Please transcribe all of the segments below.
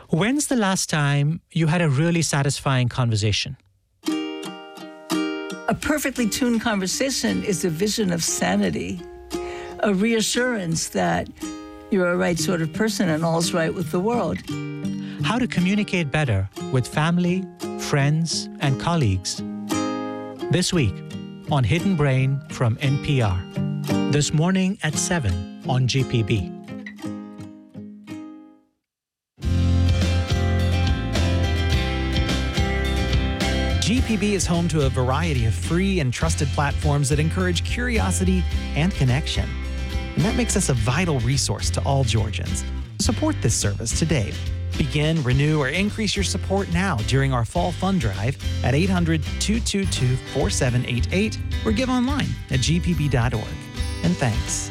When's the last time you had a really satisfying conversation? A perfectly tuned conversation is a vision of sanity, a reassurance that you're a right sort of person and all's right with the world. How to communicate better with family, friends, and colleagues. This week on Hidden Brain from NPR. This morning at 7 on GPB. GPB is home to a variety of free and trusted platforms that encourage curiosity and connection. And that makes us a vital resource to all Georgians. Support this service today. Begin, renew, or increase your support now during our fall fund drive at 800-222-4788 or give online at gpb.org. And thanks.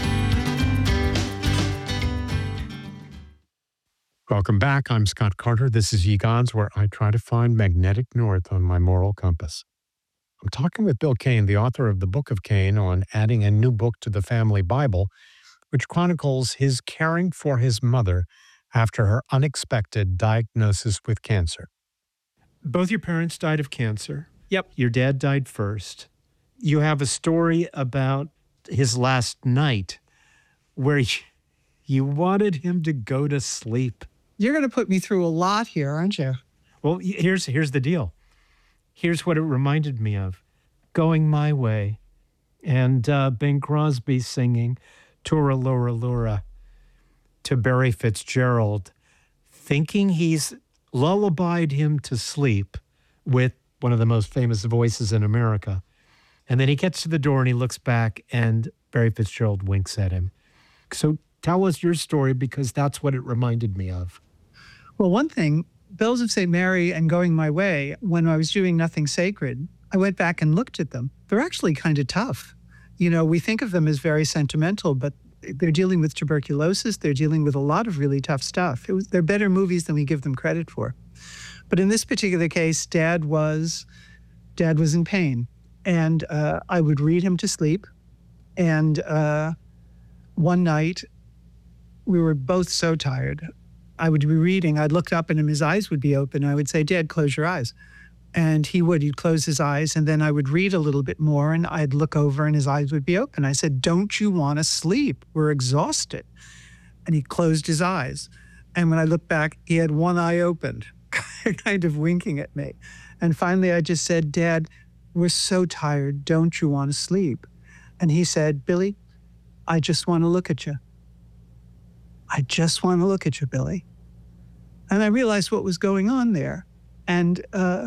Welcome back. I'm Scott Carter. This is Ye Gods, where I try to find magnetic north on my moral compass. I'm talking with Bill Cain, the author of the Book of Cain, on adding a new book to the family Bible, which chronicles his caring for his mother after her unexpected diagnosis with cancer. Both your parents died of cancer. Yep. Your dad died first. You have a story about his last night where you wanted him to go to sleep. You're going to put me through a lot here, aren't you? Well, here's the deal. Here's what it reminded me of. Going My Way and Bing Crosby singing Tura Lura Lura to Barry Fitzgerald, thinking he's lullabied him to sleep with one of the most famous voices in America. And then he gets to the door and he looks back and Barry Fitzgerald winks at him. So tell us your story, because that's what it reminded me of. Well, one thing, Bells of St. Mary and Going My Way, when I was doing Nothing Sacred, I went back and looked at them. They're actually kind of tough. You know, we think of them as very sentimental, but they're dealing with tuberculosis. They're dealing with a lot of really tough stuff. They're better movies than we give them credit for. But in this particular case, Dad was in pain. And I would read him to sleep. And one night, we were both so tired. I would be reading. I'd look up at him. His eyes would be open. I would say, Dad, close your eyes. And he'd close his eyes. And then I would read a little bit more. And I'd look over and his eyes would be open. I said, don't you want to sleep? We're exhausted. And he closed his eyes. And when I looked back, he had one eye opened, kind of winking at me. And finally, I just said, Dad, we're so tired. Don't you want to sleep? And he said, Billy, I just want to look at you. I just want to look at you, Billy. And I realized what was going on there. And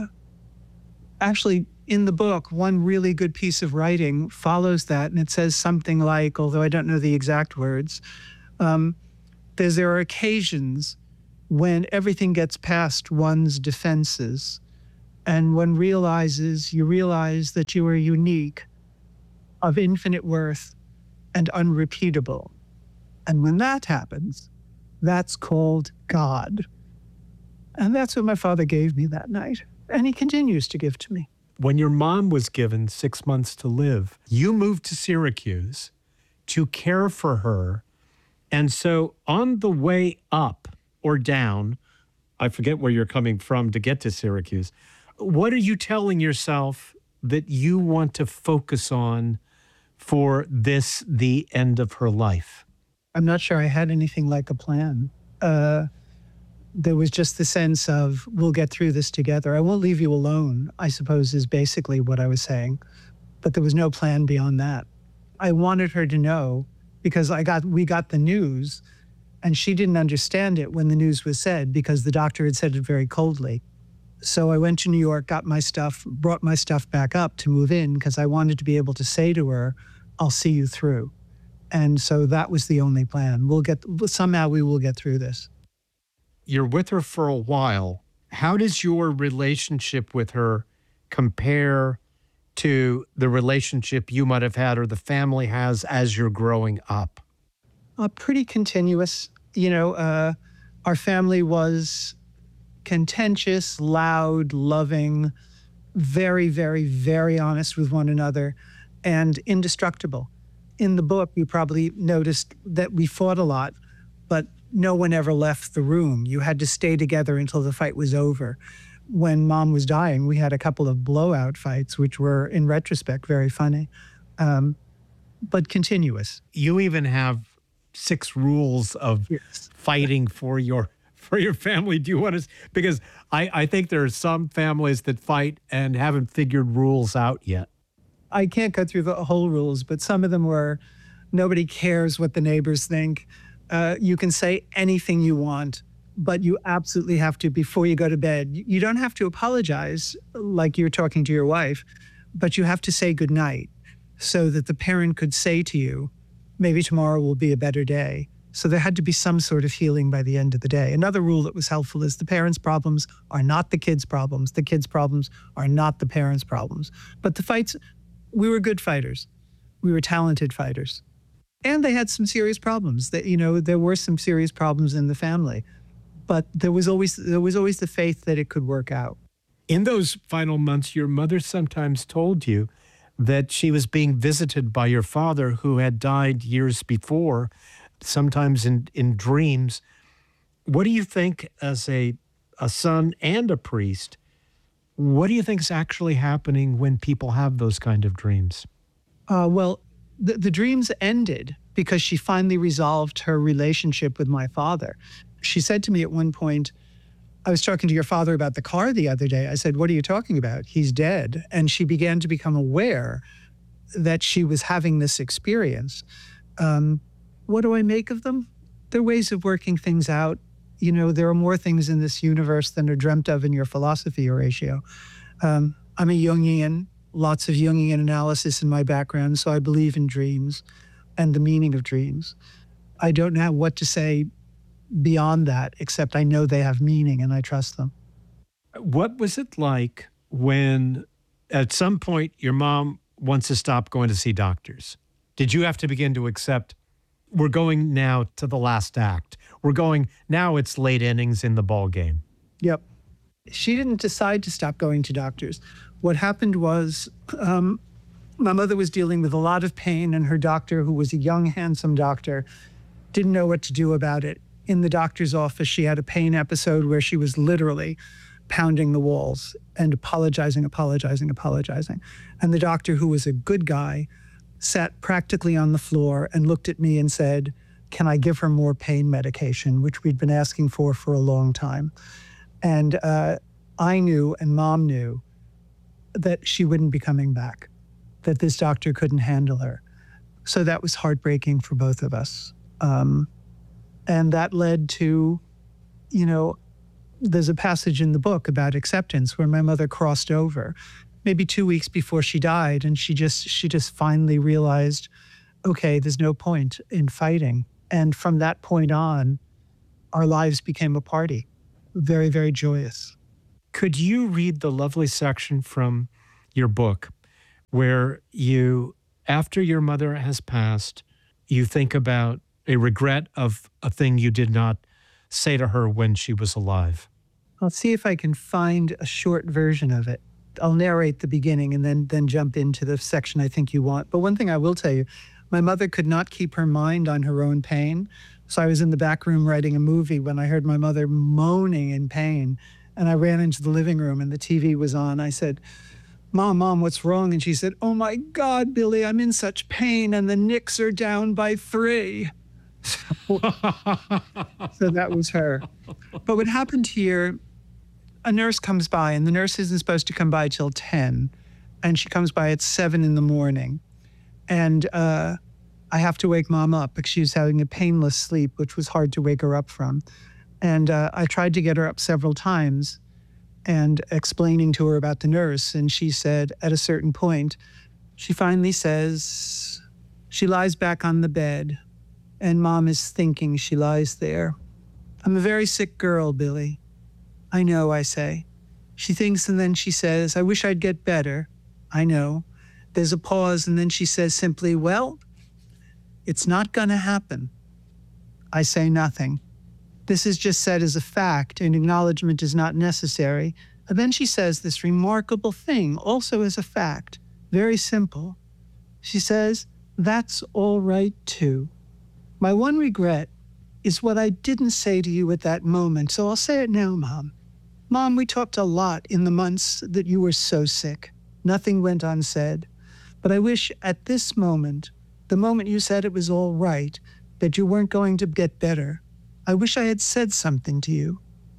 actually, in the book, one really good piece of writing follows that. And it says something like, although I don't know the exact words, there are occasions when everything gets past one's defenses. And one you realize that you are unique, of infinite worth, and unrepeatable. And when that happens, that's called God. And that's what my father gave me that night. And he continues to give to me. When your mom was given 6 months to live, you moved to Syracuse to care for her. And so on the way up or down, I forget where you're coming from to get to Syracuse, what are you telling yourself that you want to focus on for the end of her life? I'm not sure I had anything like a plan. There was just the sense of, we'll get through this together. I won't leave you alone, I suppose, is basically what I was saying. But there was no plan beyond that. I wanted her to know, because we got the news, and she didn't understand it when the news was said, because the doctor had said it very coldly. So I went to New York, got my stuff, brought my stuff back up to move in, because I wanted to be able to say to her, I'll see you through. And so that was the only plan. Somehow we will get through this. You're with her for a while. How does your relationship with her compare to the relationship you might have had or the family has as you're growing up? Pretty continuous. Our family was contentious, loud, loving, very, very, very honest with one another, and indestructible. In the book, you probably noticed that we fought a lot, but no one ever left the room. You had to stay together until the fight was over. When Mom was dying, we had a couple of blowout fights, which were, in retrospect, very funny, but continuous. You even have 6 rules of fighting for your family. Do you want to? Because I think there are some families that fight and haven't figured rules out yet. I can't go through the whole rules, but some of them were, nobody cares what the neighbors think. You can say anything you want, but you absolutely have to, before you go to bed, you don't have to apologize like you're talking to your wife, but you have to say goodnight so that the parent could say to you, maybe tomorrow will be a better day. So there had to be some sort of healing by the end of the day. Another rule that was helpful is the parents' problems are not the kids' problems. The kids' problems are not the parents' problems. But the fights, we were good fighters. We were talented fighters. And they had some serious problems. That, there were some serious problems in the family. But there was always the faith that it could work out. In those final months, your mother sometimes told you that she was being visited by your father, who had died years before, sometimes in dreams. What do you think, as a son and a priest, what do you think is actually happening when people have those kind of dreams? Well, the dreams ended because she finally resolved her relationship with my father. She said to me at one point, I was talking to your father about the car the other day. I said, what are you talking about? He's dead. And she began to become aware that she was having this experience. What do I make of them? They're ways of working things out. There are more things in this universe than are dreamt of in your philosophy, Horatio. I'm a Jungian, lots of Jungian analysis in my background, so I believe in dreams and the meaning of dreams. I don't know what to say beyond that, except I know they have meaning and I trust them. What was it like when, at some point, your mom wants to stop going to see doctors? Did you have to begin to accept, we're going now to the last act? Now it's late innings in the ball game. Yep. She didn't decide to stop going to doctors. What happened was my mother was dealing with a lot of pain, and her doctor, who was a young, handsome doctor, didn't know what to do about it. In the doctor's office, she had a pain episode where she was literally pounding the walls and apologizing. And the doctor, who was a good guy, sat practically on the floor and looked at me and said, can I give her more pain medication, which we'd been asking for a long time. And I knew, and Mom knew, that she wouldn't be coming back, that this doctor couldn't handle her. So that was heartbreaking for both of us. And that led to, there's a passage in the book about acceptance where my mother crossed over, maybe 2 weeks before she died, and she just finally realized, okay, there's no point in fighting. And from that point on, our lives became a party. Very, very joyous. Could you read the lovely section from your book where you, after your mother has passed, you think about a regret of a thing you did not say to her when she was alive? I'll see if I can find a short version of it. I'll narrate the beginning and then jump into the section I think you want. But one thing I will tell you, my mother could not keep her mind on her own pain. So I was in the back room writing a movie when I heard my mother moaning in pain. And I ran into the living room and the TV was on. I said, Mom, what's wrong? And she said, oh my God, Billy, I'm in such pain and the Knicks are down by 3. So that was her. But what happened here, a nurse comes by, and the nurse isn't supposed to come by till 10. And she comes by at 7 in the morning. And I have to wake Mom up because she was having a painless sleep, which was hard to wake her up from. And I tried to get her up several times and explaining to her about the nurse. And she said, at a certain point, she finally says, she lies back on the bed, and Mom is thinking she lies there. I'm a very sick girl, Billy. I know, I say. She thinks, and then she says, I wish I'd get better. I know. There's a pause, and then she says simply, well, it's not gonna happen. I say nothing. This is just said as a fact, and acknowledgement is not necessary. And then she says this remarkable thing, also as a fact, very simple. She says, that's all right too. My one regret is what I didn't say to you at that moment, so I'll say it now, Mom. Mom, we talked a lot in the months that you were so sick. Nothing went unsaid. But I wish at this moment, the moment you said it was all right, that you weren't going to get better, I wish I had said something to you.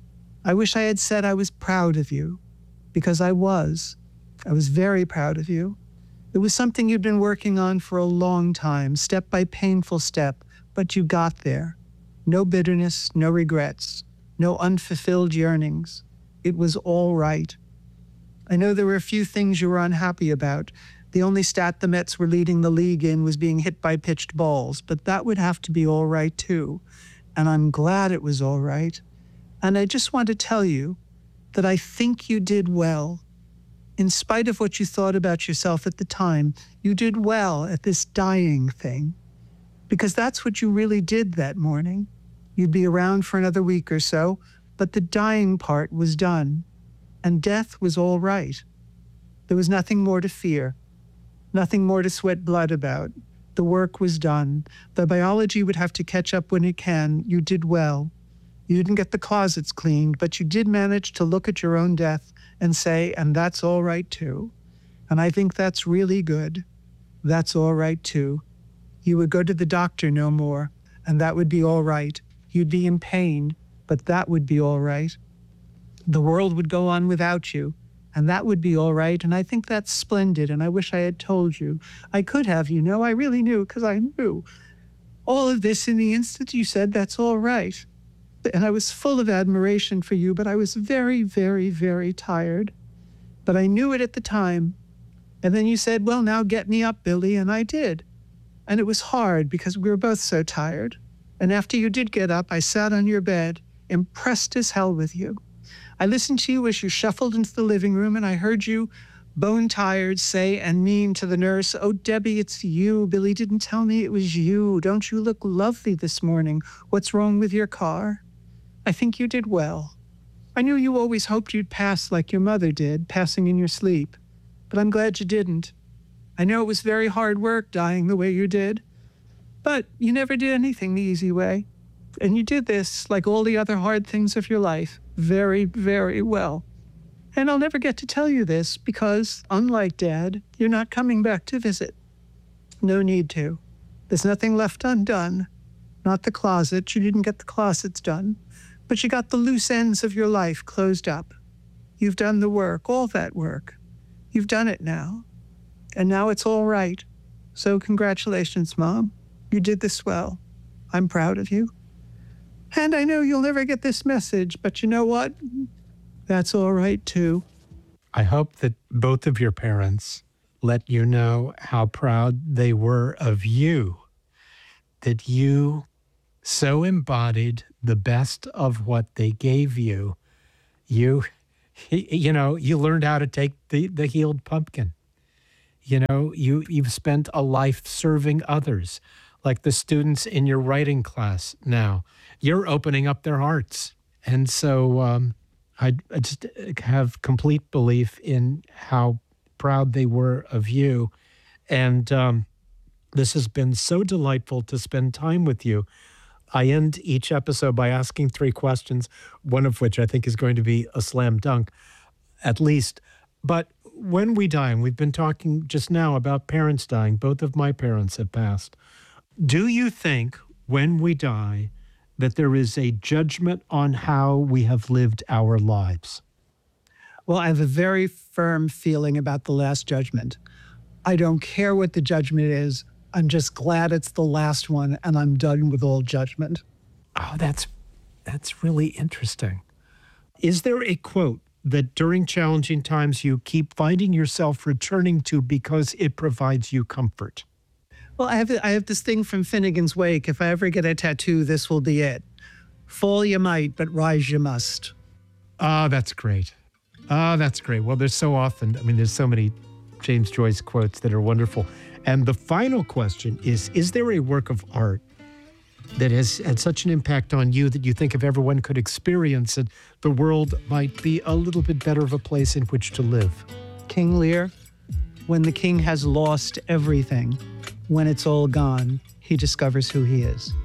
I wish I had said I was proud of you, because I was. I was very proud of you. It was something you'd been working on for a long time, step by painful step, but you got there. No bitterness, no regrets, no unfulfilled yearnings. It was all right. I know there were a few things you were unhappy about. The only stat the Mets were leading the league in was being hit by pitched balls, but that would have to be all right too. And I'm glad it was all right. And I just want to tell you that I think you did well. In spite of what you thought about yourself at the time, you did well at this dying thing. Because that's what you really did that morning. You'd be around for another week or so, but the dying part was done. And death was all right. There was nothing more to fear. Nothing more to sweat blood about. The work was done. The biology would have to catch up when it can. You did well. You didn't get the closets cleaned, but you did manage to look at your own death and say, and that's all right too. And I think that's really good. That's all right too. You would go to the doctor no more, and that would be all right. You'd be in pain, but that would be all right. The world would go on without you, and that would be all right. And I think that's splendid, and I wish I had told you. I could have, you know, I really knew, because I knew. All of this in the instant you said, that's all right. And I was full of admiration for you, but I was very, very, very tired. But I knew it at the time. And then you said, well, now get me up, Billy, and I did. And it was hard because we were both so tired. And after you did get up, I sat on your bed, impressed as hell with you. I listened to you as you shuffled into the living room, and I heard you, bone-tired, say and mean to the nurse, oh, Debbie, it's you. Billy didn't tell me it was you. Don't you look lovely this morning? What's wrong with your car? I think you did well. I knew you always hoped you'd pass like your mother did, passing in your sleep. But I'm glad you didn't. I know it was very hard work dying the way you did. But you never did anything the easy way. And you did this, like all the other hard things of your life, very, very well. And I'll never get to tell you this because, unlike Dad, you're not coming back to visit. No need to. There's nothing left undone. Not the closet. You didn't get the closets done. But you got the loose ends of your life closed up. You've done the work, all that work. You've done it now. And now it's all right. So congratulations, Mom. You did this well. I'm proud of you. And I know you'll never get this message, but you know what? That's all right, too. I hope that both of your parents let you know how proud they were of you, that you so embodied the best of what they gave you. You learned how to take the healed pumpkin. You know, you've spent a life serving others, like the students in your writing class now. You're opening up their hearts. And so I just have complete belief in how proud they were of you. And this has been so delightful to spend time with you. I end each episode by asking 3 questions, one of which I think is going to be a slam dunk, at least. But when we die, and we've been talking just now about parents dying, both of my parents have passed. Do you think when we die that there is a judgment on how we have lived our lives? Well, I have a very firm feeling about the Last Judgment. I don't care what the judgment is. I'm just glad it's the last one, and I'm done with all judgment. Oh, that's really interesting. Is there a quote that during challenging times you keep finding yourself returning to because it provides you comfort? Well, I have this thing from Finnegan's Wake. If I ever get a tattoo, this will be it. Fall you might, but rise you must. Ah, that's great. That's great. Well, there's so so many James Joyce quotes that are wonderful. And the final question is there a work of art that has had such an impact on you that you think if everyone could experience it, the world might be a little bit better of a place in which to live? King Lear, when the king has lost everything, when it's all gone, he discovers who he is.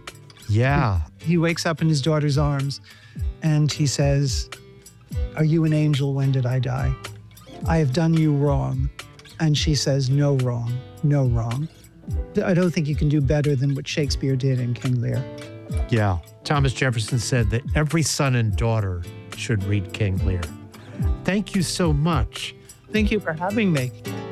Yeah. He wakes up in his daughter's arms and he says, "Are you an angel? When did I die? I have done you wrong." And she says, "No wrong, no wrong." I don't think you can do better than what Shakespeare did in King Lear. Yeah. Thomas Jefferson said that every son and daughter should read King Lear. Thank you so much. Thank you for having me.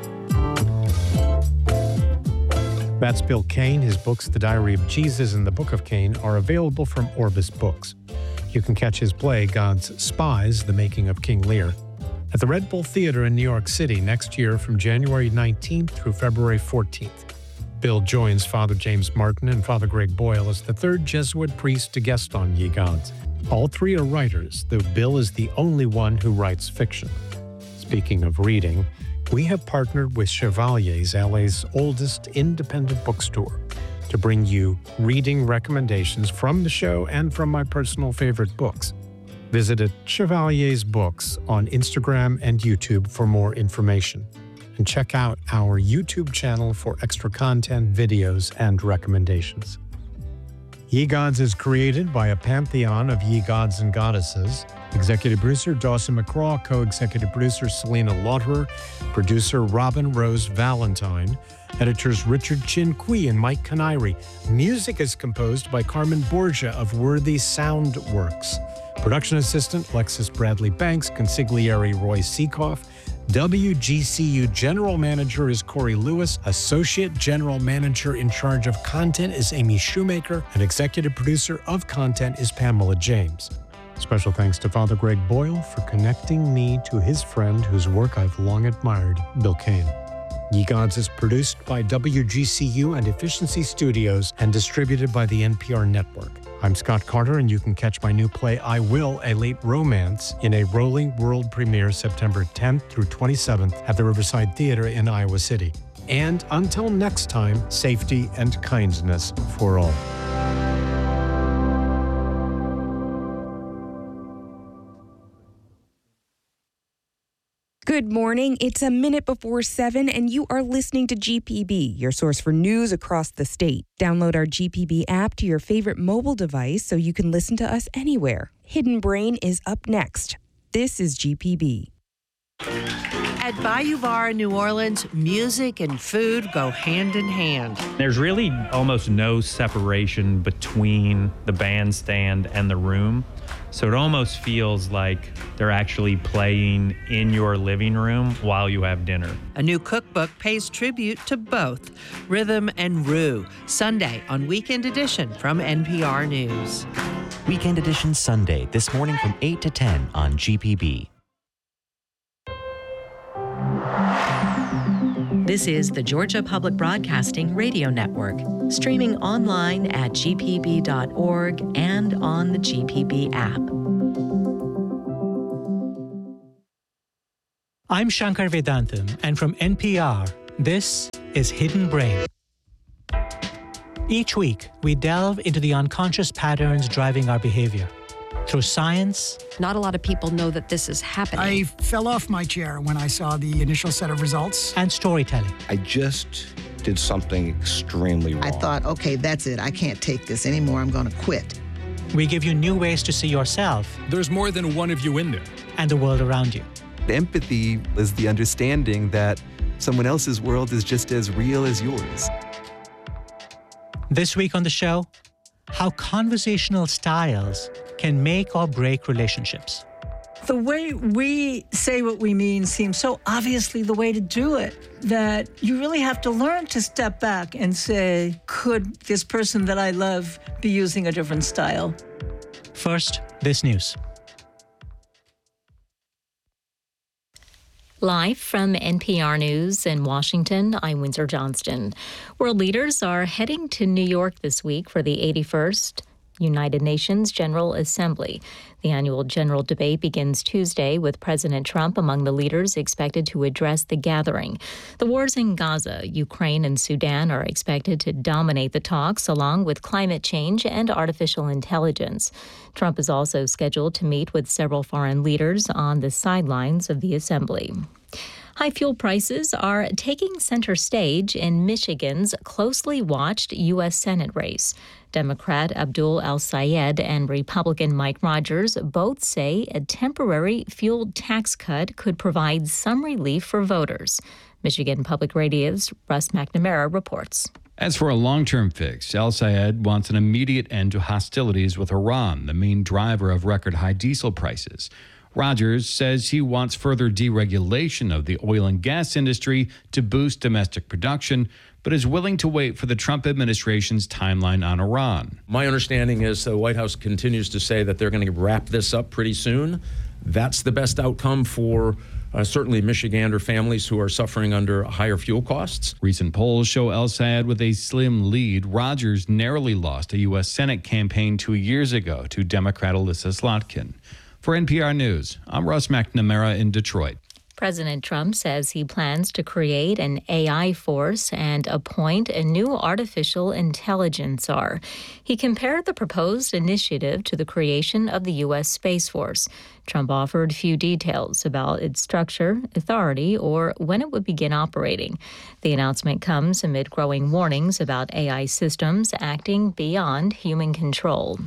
That's Bill Cain. His books, The Diary of Jesus and The Book of Cain, are available from Orbis Books. You can catch his play, God's Spies, The Making of King Lear, at the Red Bull Theater in New York City next year from January 19th through February 14th. Bill joins Father James Martin and Father Greg Boyle as the third Jesuit priest to guest on Ye Gods. All three are writers, though Bill is the only one who writes fiction. Speaking of reading, we have partnered with Chevalier's, LA's oldest independent bookstore, to bring you reading recommendations from the show and from my personal favorite books. Visit at Chevalier's Books on Instagram and YouTube for more information. And check out our YouTube channel for extra content, videos, and recommendations. Ye Gods is created by a pantheon of ye gods and goddesses. Executive producer Dawson McCraw, co-executive producer Selena Lauterer, producer Robin Rose Valentine, editors Richard Chin Kui and Mike Canary. Music is composed by Carmen Borgia of Worthy Sound Works. Production assistant Lexis Bradley Banks, consigliere Roy Seekoff. WGCU General Manager is Corey Lewis. Associate General Manager in charge of content is Amy Shoemaker. And Executive Producer of Content is Pamela James. Special thanks to Father Greg Boyle for connecting me to his friend whose work I've long admired, Bill Cain. Ye Gods is produced by WGCU and Efficiency Studios and distributed by the NPR Network. I'm Scott Carter, and you can catch my new play, I Will, A Late Romance, in a rolling world premiere September 10th through 27th at the Riverside Theater in Iowa City. And until next time, safety and kindness for all. Good morning. It's a minute before 7, and you are listening to GPB, your source for news across the state. Download our GPB app to your favorite mobile device so you can listen to us anywhere. Hidden Brain is up next. This is GPB. At Bayou Bar in New Orleans, music and food go hand in hand. There's really almost no separation between the bandstand and the room. So it almost feels like they're actually playing in your living room while you have dinner. A new cookbook pays tribute to both rhythm and roux. Sunday on Weekend Edition from NPR News. Weekend Edition Sunday, this morning from 8 to 10 on GPB. This is the Georgia Public Broadcasting Radio Network, streaming online at gpb.org and on the GPB app. I'm Shankar Vedantam, and from NPR, this is Hidden Brain. Each week, we delve into the unconscious patterns driving our behavior. Through science. Not a lot of people know that this is happening. I fell off my chair when I saw the initial set of results. And storytelling. I just did something extremely wrong. I thought, okay, that's it. I can't take this anymore. I'm going to quit. We give you new ways to see yourself. There's more than one of you in there. And the world around you. Empathy is the understanding that someone else's world is just as real as yours. This week on the show, how conversational styles can make or break relationships. The way we say what we mean seems so obviously the way to do it that you really have to learn to step back and say, could this person that I love be using a different style? First, this news. Live from NPR News in Washington, I'm Windsor Johnston. World leaders are heading to New York this week for the 81st United Nations General Assembly. The annual general debate begins Tuesday with President Trump among the leaders expected to address the gathering. The wars in Gaza, Ukraine, and Sudan are expected to dominate the talks, along with climate change and artificial intelligence. Trump is also scheduled to meet with several foreign leaders on the sidelines of the assembly. High fuel prices are taking center stage in Michigan's closely watched U.S. Senate race. Democrat Abdul El-Sayed and Republican Mike Rogers both say a temporary fuel tax cut could provide some relief for voters. Michigan Public Radio's Russ McNamara reports. As for a long-term fix, El-Sayed wants an immediate end to hostilities with Iran, the main driver of record-high diesel prices. Rogers says he wants further deregulation of the oil and gas industry to boost domestic production, but is willing to wait for the Trump administration's timeline on Iran. My understanding is the White House continues to say that they're going to wrap this up pretty soon. That's the best outcome for certainly Michigander families who are suffering under higher fuel costs. Recent polls show El-Sayed with a slim lead. Rogers narrowly lost a U.S. Senate campaign 2 years ago to Democrat Alyssa Slotkin. For NPR News, I'm Russ McNamara in Detroit. President Trump says he plans to create an AI force and appoint a new artificial intelligence czar. He compared the proposed initiative to the creation of the U.S. Space Force. Trump offered few details about its structure, authority, or when it would begin operating. The announcement comes amid growing warnings about AI systems acting beyond human control.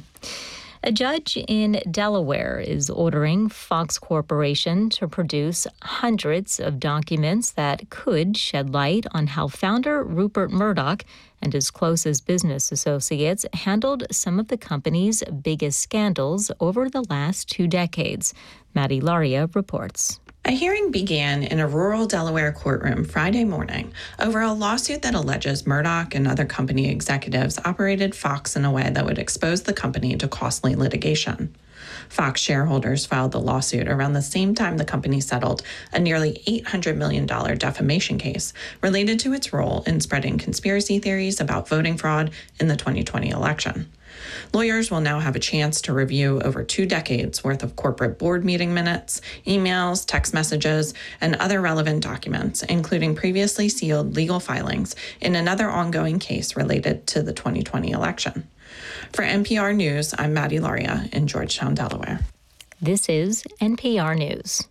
A judge in Delaware is ordering Fox Corporation to produce hundreds of documents that could shed light on how founder Rupert Murdoch and his closest business associates handled some of the company's biggest scandals over the last 2 decades. Maddie Laria reports. A hearing began in a rural Delaware courtroom Friday morning over a lawsuit that alleges Murdoch and other company executives operated Fox in a way that would expose the company to costly litigation. Fox shareholders filed the lawsuit around the same time the company settled a nearly $800 million defamation case related to its role in spreading conspiracy theories about voting fraud in the 2020 election. Lawyers will now have a chance to review over 2 decades worth of corporate board meeting minutes, emails, text messages, and other relevant documents, including previously sealed legal filings in another ongoing case related to the 2020 election. For NPR News, I'm Maddie Laria in Georgetown, Delaware. This is NPR News.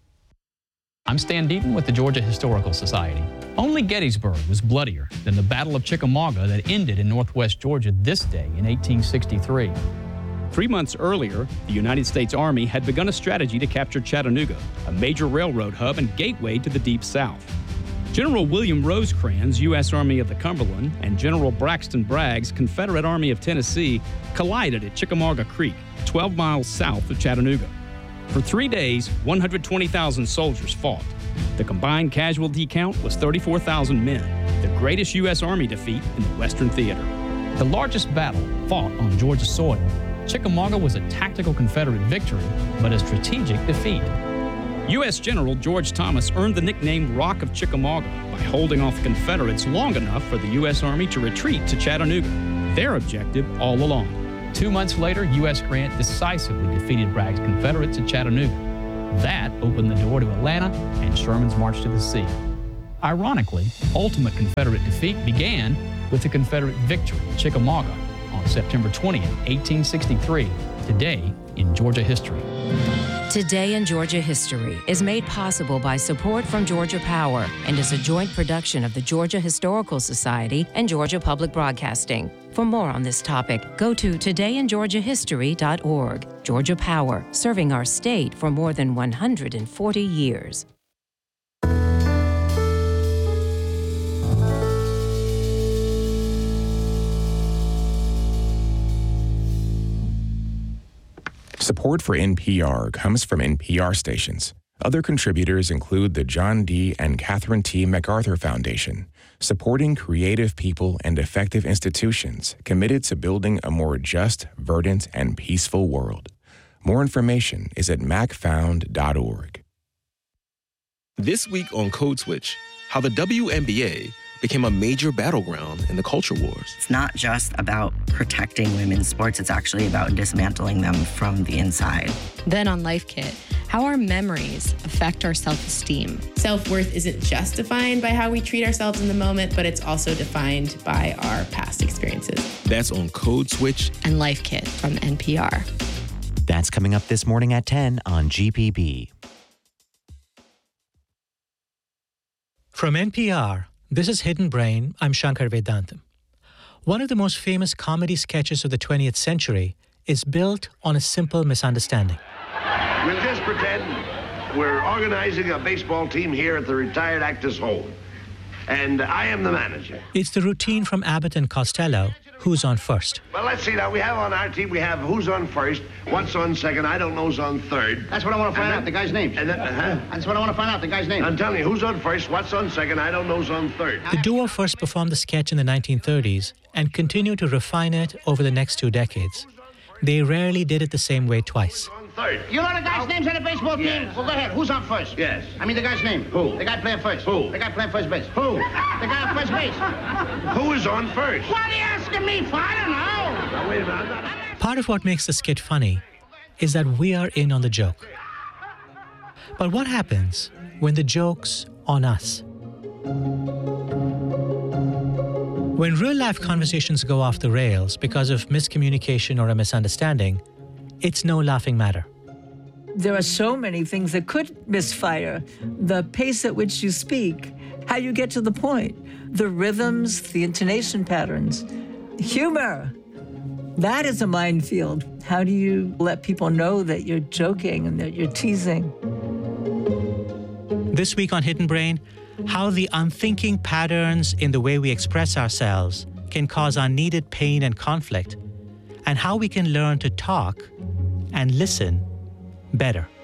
I'm Stan Deaton with the Georgia Historical Society. Only Gettysburg was bloodier than the Battle of Chickamauga that ended in northwest Georgia this day in 1863. 3 months earlier, the United States Army had begun a strategy to capture Chattanooga, a major railroad hub and gateway to the Deep South. General William Rosecrans' U.S. Army of the Cumberland and General Braxton Bragg's Confederate Army of Tennessee collided at Chickamauga Creek, 12 miles south of Chattanooga. For 3 days, 120,000 soldiers fought. The combined casualty count was 34,000 men, the greatest U.S. Army defeat in the Western Theater. The largest battle fought on Georgia soil, Chickamauga was a tactical Confederate victory, but a strategic defeat. U.S. General George Thomas earned the nickname Rock of Chickamauga by holding off the Confederates long enough for the U.S. Army to retreat to Chattanooga, their objective all along. 2 months later, U.S. Grant decisively defeated Bragg's Confederates at Chattanooga. That opened the door to Atlanta and Sherman's march to the sea. Ironically, ultimate Confederate defeat began with the Confederate victory at Chickamauga on September 20th, 1863, today in Georgia history. Today in Georgia History is made possible by support from Georgia Power and is a joint production of the Georgia Historical Society and Georgia Public Broadcasting. For more on this topic, go to todayingeorgiahistory.org. Georgia Power, serving our state for more than 140 years. Support for NPR comes from NPR stations. Other contributors include the John D. and Catherine T. MacArthur Foundation, supporting creative people and effective institutions committed to building a more just, verdant, and peaceful world. More information is at macfound.org. This week on Code Switch, how the WNBA became a major battleground in the culture wars. It's not just about protecting women's sports, it's actually about dismantling them from the inside. Then on Life Kit, how our memories affect our self-esteem. Self-worth isn't just defined by how we treat ourselves in the moment, but it's also defined by our past experiences. That's on Code Switch and Life Kit from NPR. That's coming up this morning at 10 on GPB. From NPR, this is Hidden Brain. I'm Shankar Vedantam. One of the most famous comedy sketches of the 20th century is built on a simple misunderstanding. We'll just pretend we're organizing a baseball team here at the retired actor's home, and I am the manager. It's the routine from Abbott and Costello, Who's on First. Well, let's see now. We have on our team, we have who's on first, what's on second, I don't know's on third. That's what I want to find out, the guy's name. That's what I want to find out, the guy's name. I'm telling you, who's on first, what's on second, I don't know's on third. The duo first performed the sketch in the 1930s and continued to refine it over the next 2 decades. They rarely did it the same way twice. Third. You know the guy's names on the baseball team? Yes. Well, go ahead. Who's on first? Yes. I mean the guy's name. Who? The guy playing first. Who? The guy playing first base. Who? The guy on first base. Who is on first? What are you asking me for? I don't know. Now, wait a minute. Part of what makes the skit funny is that we are in on the joke. But what happens when the joke's on us? When real-life conversations go off the rails because of miscommunication or a misunderstanding, it's no laughing matter. There are so many things that could misfire. The pace at which you speak, how you get to the point, the rhythms, the intonation patterns, humor. That is a minefield. How do you let people know that you're joking and that you're teasing? This week on Hidden Brain, how the unthinking patterns in the way we express ourselves can cause unneeded pain and conflict, and how we can learn to talk and listen better.